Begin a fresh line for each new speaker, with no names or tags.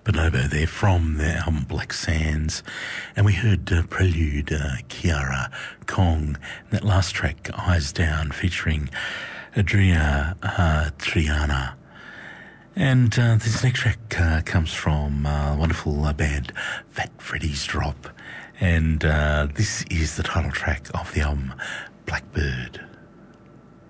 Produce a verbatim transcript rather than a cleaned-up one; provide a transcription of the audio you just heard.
Bonobo there from the album Black Sands, and we heard uh, Prelude, uh, Kiara, Kong, and that last track, Eyes Down, featuring Adria uh, Triana. And uh, this next track uh, comes from uh, a wonderful uh, band, Fat Freddy's Drop, and uh, this is the title track of the album, Blackbird.